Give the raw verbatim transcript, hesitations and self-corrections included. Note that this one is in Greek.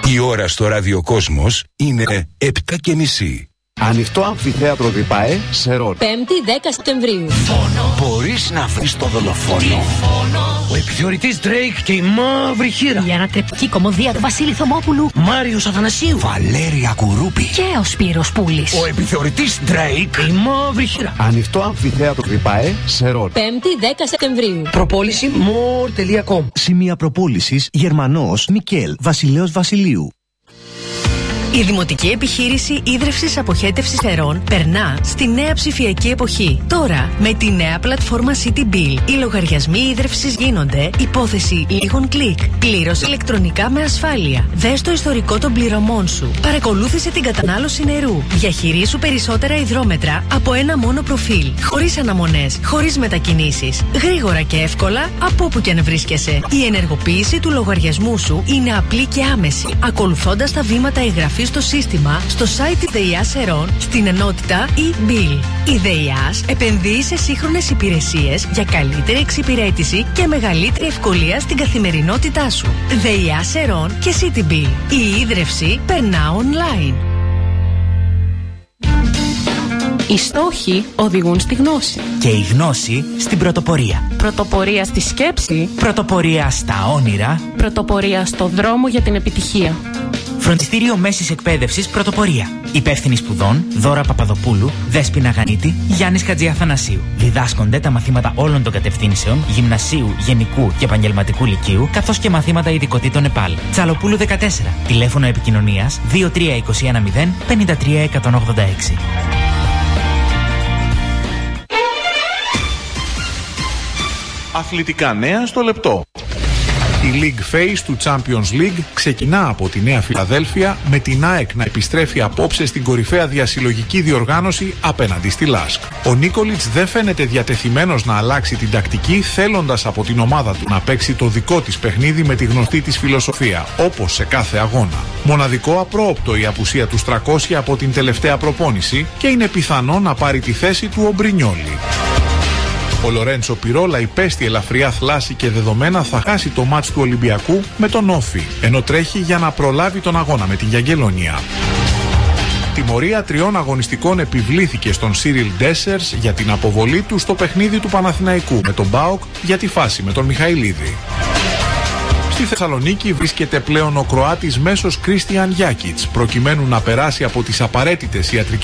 Η ώρα στο ραδιοκόσμος είναι επτά και μισή. Ανοιχτό αμφιθέατρο Διπάε, Σερών. Πέμπτη δέκα Σεπτεμβρίου. Μπορείς να βρεις το δολοφόνο. Ο επιθεωρητής Drake και η μαύρη χείρα. Η ανατρεπτική κομμωδία του Βασίλη Θωμόπουλου. Μάριος Αθανασίου. Βαλέρια Κουρούπη. Και ο Σπύρος Πούλης. Ο επιθεωρητής Drake, η μαύρη χείρα. Ανοιχτό αμφιθέατρο Διπάε, Σερών. Πέμπτη δέκα Σεπτεμβρίου. Προπόληση more τελεία com. Σημεία προπόλησης Γερμανός Μικέλ Βασιλέος Βασιλείου. Η δημοτική επιχείρηση ίδρυυσης αποχέτευσης θερών περνά στη νέα ψηφιακή εποχή. Τώρα, με τη νέα πλατφόρμα CityBill, οι λογαριασμοί ίδρυυσης γίνονται υπόθεση λίγων κλικ. Πλήρωσε ηλεκτρονικά με ασφάλεια. Δες το ιστορικό των πληρωμών σου. Παρακολούθησε την κατανάλωση νερού. Διαχειρίσου περισσότερα υδρόμετρα από ένα μόνο προφίλ. Χωρίς αναμονές, χωρίς μετακινήσεις. Γρήγορα και εύκολα από όπου και αν βρίσκεσαι. Η ενεργοποίηση του λογαριασμού σου είναι απλή και άμεση, ακολουθώντας τα βήματα εγγραφής στο σύστημα, στο site της ΔΕΙΑΣ Ερών, στην ενότητα e-bill. Η ΔΕΙΑΣ επενδύει σε σύγχρονες υπηρεσίες για καλύτερη εξυπηρέτηση και μεγαλύτερη ευκολία στην καθημερινότητά σου. ΔΕΙΑΣ Ερών και CityBill. Η ίδρυυση περνά online. Οι στόχοι οδηγούν στη γνώση. Και η γνώση στην πρωτοπορία. Πρωτοπορία στη σκέψη. Πρωτοπορία στα όνειρα. Πρωτοπορία στο δρόμο για την επιτυχία. Φροντιστήριο Μέσης Εκπαίδευσης Πρωτοπορία. Υπεύθυνοι σπουδών Δώρα Παπαδοπούλου, Δέσποινα Γανίτη, Γιάννης Χατζιαθανασίου. Διδάσκονται τα μαθήματα όλων των κατευθύνσεων γυμνασίου, γενικού και επαγγελματικού λυκείου, καθώς και μαθήματα ειδικοτήτων ΕΠΑΛ. Τσαλοπούλου δεκατέσσερα. Τηλέφωνο επικοινωνίας δύο τρία δύο ένα μηδέν πέντε τρία ένα οκτώ έξι. Αθλητικά νέα στο λεπτό. Η League Phase του Champions League ξεκινά από τη Νέα Φιλαδέλφια, με την ΑΕΚ να επιστρέφει απόψε στην κορυφαία διασυλλογική διοργάνωση απέναντι στη Λάσκ. Ο Νίκολιτς δεν φαίνεται διατεθειμένος να αλλάξει την τακτική, θέλοντας από την ομάδα του να παίξει το δικό της παιχνίδι με τη γνωστή της φιλοσοφία, όπως σε κάθε αγώνα. Μοναδικό απρόοπτο η απουσία του Στρακόσια από την τελευταία προπόνηση και είναι πιθανό να πάρει τη θέση του ο Μπρινιόλι. Ο Λορέντσο Πιρόλα υπέστη ελαφριά θλάση και δεδομένα θα χάσει το μάτς του Ολυμπιακού με τον Όφι, ενώ τρέχει για να προλάβει τον αγώνα με την Γιαγγελονία. Τιμωρία τριών αγωνιστικών επιβλήθηκε στον Σίριλ Ντέσσερς για την αποβολή του στο παιχνίδι του Παναθηναϊκού με τον ΠΑΟΚ για τη φάση με τον Μιχαηλίδη. Στη Θεσσαλονίκη βρίσκεται πλέον ο Κροάτης μέσος Κρίστιαν Γιάκιτς, προκειμένου να περάσει από τις απαραίτητες ιατρικές